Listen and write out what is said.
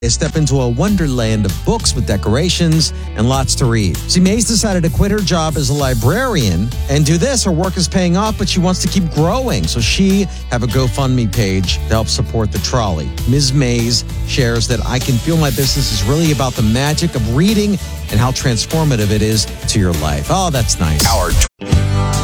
Step into a wonderland of books with decorations and lots to read. See, Maze decided to quit her job as a librarian and do this. Her work is paying off, but she wants to keep growing. So she have a GoFundMe page to help support the trolley. Ms. Maze shares that I can feel my business is really about the magic of reading and how transformative it is to your life. Oh, that's nice.